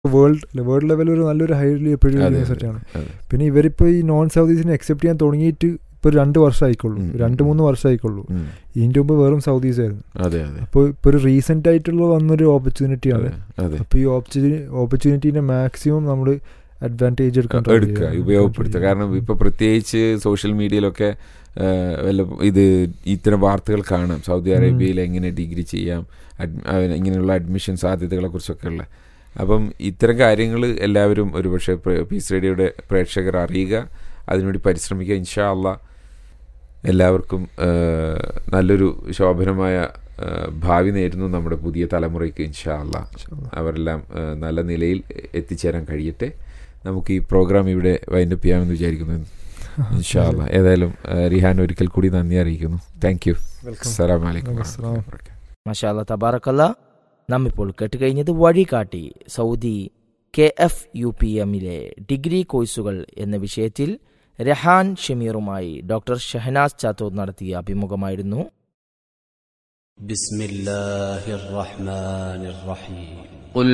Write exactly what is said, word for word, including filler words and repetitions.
World world ലെവലിൽ ഒരു നല്ലൊരു ഹൈലി എപ്പോഴും യൂണിവേഴ്സിറ്റിയാണ്. പിന്നെ ഇവരിപ്പോൾ ഈ നോൺ സൗദീസിനെ അക്സെപ്റ്റ് ചെയ്യാൻ തുടങ്ങിയിട്ട് ഇപ്പോൾ രണ്ട് വർഷം ആയിക്കൊള്ളൂ, രണ്ട് മൂന്ന് വർഷം ആയിക്കൊള്ളൂ. ഇതിൻ്റെ മുമ്പ് വെറും സൗദീസ് ആയിരുന്നു. അപ്പോൾ ഇപ്പോൾ ഒരു റീസെൻ്റ് ആയിട്ടുള്ള വന്നൊരു ഓപ്പർച്യൂണിറ്റിയാണ്. അപ്പോൾ ഈ ഓപ്പർച്യൂണിറ്റി ഓപ്പർച്യൂണിറ്റീനെ മാക്സിമം നമ്മൾ അഡ്വാൻറ്റേജ് എടുക്കാൻ എടുക്കുക, ഉപയോഗപ്പെടുത്തുക. കാരണം ഇപ്പോൾ പ്രത്യേകിച്ച് സോഷ്യൽ മീഡിയയിലൊക്കെ വല്ല ഇത് ഇത്തരം വാർത്തകൾ കാണാം. സൗദി അറേബ്യയിൽ എങ്ങനെ ഡിഗ്രി ചെയ്യാം, ഇങ്ങനെയുള്ള അഡ്മിഷൻ സാധ്യതകളെക്കുറിച്ചൊക്കെ ഉള്ള. അപ്പം ഇത്തരം കാര്യങ്ങൾ എല്ലാവരും ഒരുപക്ഷെ പീസ് റേഡിയോയുടെ പ്രേക്ഷകർ അറിയുക, അതിനുവേണ്ടി പരിശ്രമിക്കുക. ഇൻഷാ അള്ളാ എല്ലാവർക്കും നല്ലൊരു ശോഭനമായ ഭാവി നേരുന്നു നമ്മുടെ പുതിയ തലമുറയ്ക്ക്. ഇൻഷാ അള്ളാ അവരെല്ലാം നല്ല നിലയിൽ എത്തിച്ചേരാൻ കഴിയട്ടെ. നമുക്ക് ഈ പ്രോഗ്രാം ഇവിടെ വൈൻഡപ്പ് ചെയ്യാമെന്ന് വിചാരിക്കുന്നു. ഇൻഷാ അള്ളാ ഏതായാലും റിഹാൻ ഒരിക്കൽ കൂടി നന്ദി അറിയിക്കുന്നു. Thank you. അസ്സലാമു അലൈക്കും. മാഷാ അല്ലാ, തബാറക്കല്ലാ. നാം ഇപ്പോൾ കേട്ടുകഴിഞ്ഞത് വഴികാട്ടി Saudi K F U P എമ്മിലെ ഡിഗ്രി കോഴ്സുകൾ എന്ന വിഷയത്തിൽ രഹാൻ ഷമീറുമായി ഡോക്ടർ ഷഹനാസ് ചാത്തൂർ നടത്തിയ അഭിമുഖമായിരുന്നു. ബിസ്മില്ലാഹിർ റഹ്മാനിർ റഹീം.